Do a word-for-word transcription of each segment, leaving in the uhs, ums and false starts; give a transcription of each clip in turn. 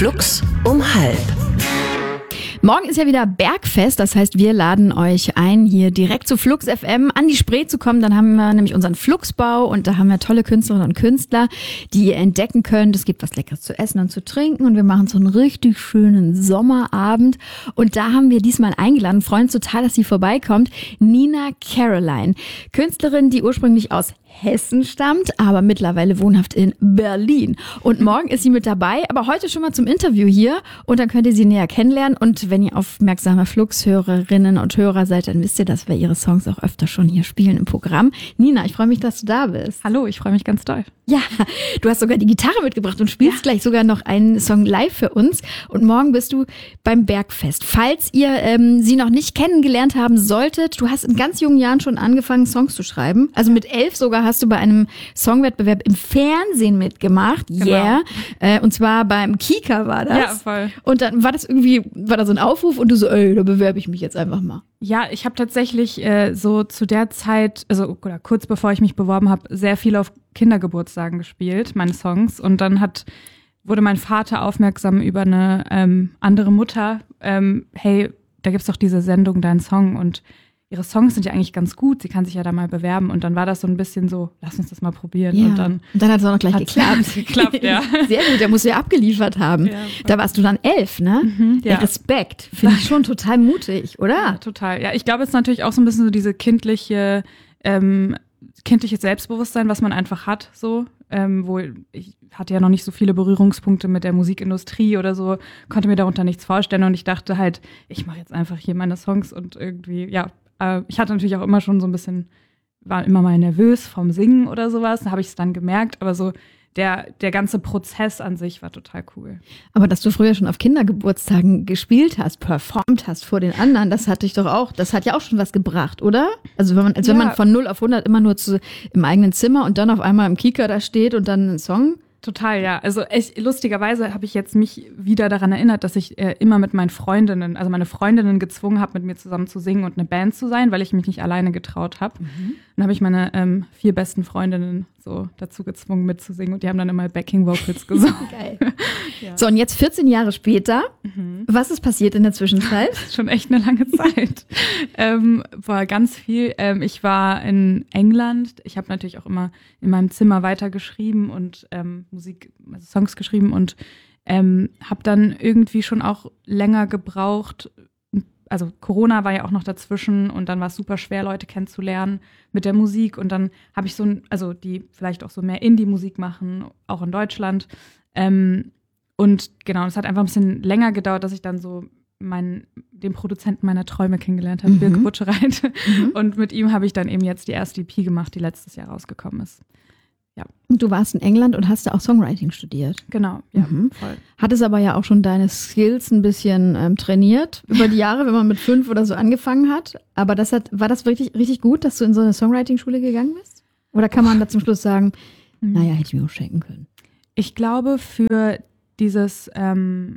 Flux um halb. Morgen ist ja wieder Bergfest, das heißt, wir laden euch ein, hier direkt zu Flux F M an die Spree zu kommen. Dann haben wir nämlich unseren Fluxbau und da haben wir tolle Künstlerinnen und Künstler, die ihr entdecken könnt. Es gibt was Leckeres zu essen und zu trinken und wir machen so einen richtig schönen Sommerabend. Und da haben wir diesmal eingeladen, freuen uns total, dass sie vorbeikommt, Nina Caroline. Künstlerin, die ursprünglich aus Hessen stammt, aber mittlerweile wohnhaft in Berlin. Und morgen ist sie mit dabei, aber heute schon mal zum Interview hier und dann könnt ihr sie näher kennenlernen. Und wenn ihr aufmerksame Flux-Hörerinnen und Hörer seid, dann wisst ihr, dass wir ihre Songs auch öfter schon hier spielen im Programm. Nina, ich freue mich, dass du da bist. Hallo, ich freue mich ganz doll. Ja, du hast sogar die Gitarre mitgebracht und spielst ja. gleich sogar noch einen Song live für uns. Und morgen bist du beim Bergfest. Falls ihr ähm, sie noch nicht kennengelernt haben solltet, du hast in ganz jungen Jahren schon angefangen, Songs zu schreiben. Also mit elf sogar hast du bei einem Songwettbewerb im Fernsehen mitgemacht. Genau. Yeah. Äh, und zwar beim Kika war das. Ja, voll. Und dann war das irgendwie, war da so ein Aufruf und du so, ey, da bewerbe ich mich jetzt einfach mal. Ja, ich habe tatsächlich äh, so zu der Zeit, also oder kurz bevor ich mich beworben habe, sehr viel auf Kindergeburtstagen gespielt, meine Songs. Und dann hat wurde mein Vater aufmerksam über eine ähm, andere Mutter. Ähm, hey, da gibt's doch diese Sendung, Dein Song. Und ihre Songs sind ja eigentlich ganz gut. Sie kann sich ja da mal bewerben. Und dann war das so ein bisschen so, lass uns das mal probieren. Ja. Und dann, und dann hat es auch noch gleich geklappt. geklappt, ja. Sehr gut, da musst du ja abgeliefert haben. Ja, da warst du dann elf, ne? Mhm, ja. Ja, Respekt. Finde ich schon total mutig, oder? Ja, total. Ja, ich glaube, es ist natürlich auch so ein bisschen so diese kindliche, ähm, kindliches Selbstbewusstsein, was man einfach hat, so. Ähm, wo ich hatte ja noch nicht so viele Berührungspunkte mit der Musikindustrie oder so, konnte mir darunter nichts vorstellen. Und ich dachte halt, ich mache jetzt einfach hier meine Songs und irgendwie, ja, ich hatte natürlich auch immer schon so ein bisschen, war immer mal nervös vom Singen oder sowas. Da habe ich es dann gemerkt, aber so der, der ganze Prozess an sich war total cool. Aber dass du früher schon auf Kindergeburtstagen gespielt hast, performt hast vor den anderen, das hat dich doch auch, das hat ja auch schon was gebracht, oder? Also wenn man, als ja. wenn man von null auf hundert immer nur zu, im eigenen Zimmer und dann auf einmal im Kika da steht und dann einen Song. Total, ja. Also ich, lustigerweise habe ich jetzt mich wieder daran erinnert, dass ich äh, immer mit meinen Freundinnen, also meine Freundinnen gezwungen habe, mit mir zusammen zu singen und eine Band zu sein, weil ich mich nicht alleine getraut habe. Mhm. Dann habe ich meine ähm, vier besten Freundinnen so dazu gezwungen, mitzusingen und die haben dann immer Backing Vocals gesungen. Geil. Ja. So, und jetzt vierzehn Jahre später, mhm. was ist passiert in der Zwischenzeit? Schon echt eine lange Zeit. ähm, war ganz viel. Ähm, ich war in England. Ich habe natürlich auch immer in meinem Zimmer weitergeschrieben und ähm, Musik, also Songs geschrieben und ähm, habe dann irgendwie schon auch länger gebraucht. Also Corona war ja auch noch dazwischen und dann war es super schwer, Leute kennenzulernen mit der Musik. Und dann habe ich so, ein, also die vielleicht auch so mehr Indie-Musik machen, auch in Deutschland. Ähm, und genau, es hat einfach ein bisschen länger gedauert, dass ich dann so meinen, den Produzenten meiner Träume kennengelernt habe, mhm. Birke Butschreit. Mhm. Und mit ihm habe ich dann eben jetzt die erste E P gemacht, die letztes Jahr rausgekommen ist. Ja. Und du warst in England und hast da auch Songwriting studiert. Genau, ja, mhm. voll. Hattest aber ja auch schon deine Skills ein bisschen ähm, trainiert über die Jahre, wenn man mit fünf oder so angefangen hat. Aber das hat, war das wirklich richtig gut, dass du in so eine Songwriting-Schule gegangen bist? Oder kann man da zum Schluss sagen, mhm. naja, hätte ich mir auch schenken können? Ich glaube, für dieses ähm,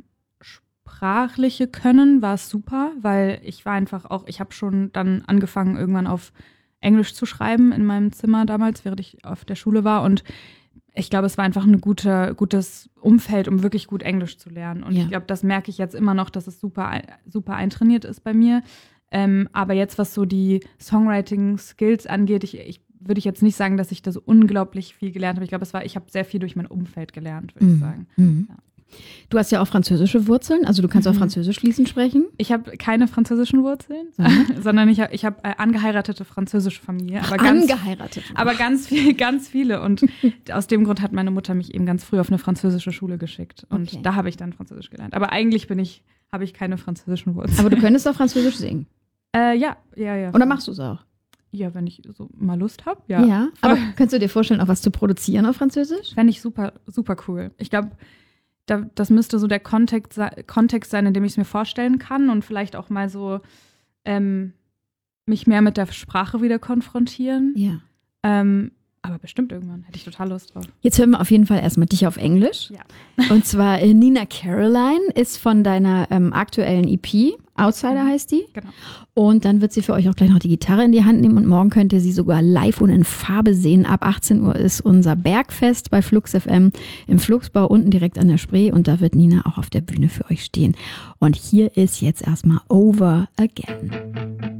sprachliche Können war es super, weil ich war einfach auch, ich habe schon dann angefangen, irgendwann auf Englisch zu schreiben in meinem Zimmer damals, während ich auf der Schule war. Und ich glaube, es war einfach ein gute, gutes Umfeld, um wirklich gut Englisch zu lernen. Und ja. ich glaube, das merke ich jetzt immer noch, dass es super, super eintrainiert ist bei mir. Ähm, aber jetzt, was so die Songwriting-Skills angeht, ich, ich würde ich jetzt nicht sagen, dass ich das unglaublich viel gelernt habe. Ich glaube, es war, ich habe sehr viel durch mein Umfeld gelernt, würde mhm. ich sagen. Mhm. Ja. Du hast ja auch französische Wurzeln, also du kannst mhm. auch Französisch fließend sprechen. Ich habe keine französischen Wurzeln, mhm. sondern ich habe ich hab, äh, angeheiratete französische Familie. Aber ganz, angeheiratete? Aber ganz, viel, ganz viele. Und aus dem Grund hat meine Mutter mich eben ganz früh auf eine französische Schule geschickt. Und okay. da habe ich dann Französisch gelernt. Aber eigentlich bin ich, habe ich keine französischen Wurzeln. Aber du könntest auch Französisch singen? Äh, ja, ja, ja. Oder machst du es auch? Ja, wenn ich so mal Lust habe, ja. Ja, aber könntest du dir vorstellen, auch was zu produzieren auf Französisch? Fände ich super, super cool. Ich glaube, da, das müsste so der Kontext, Kontext sein, in dem ich es mir vorstellen kann und vielleicht auch mal so ähm, mich mehr mit der Sprache wieder konfrontieren. Ja. Ähm, Aber bestimmt irgendwann. Hätte ich total Lust drauf. Jetzt hören wir auf jeden Fall erstmal dich auf Englisch. Ja. Und zwar äh, Nina Caroline ist von deiner ähm, aktuellen E P. Outsider heißt die. Genau. Und dann wird sie für euch auch gleich noch die Gitarre in die Hand nehmen und morgen könnt ihr sie sogar live und in Farbe sehen. Ab achtzehn Uhr ist unser Bergfest bei Flux F M im Flugsbau unten direkt an der Spree und da wird Nina auch auf der Bühne für euch stehen. Und hier ist jetzt erstmal Over Again.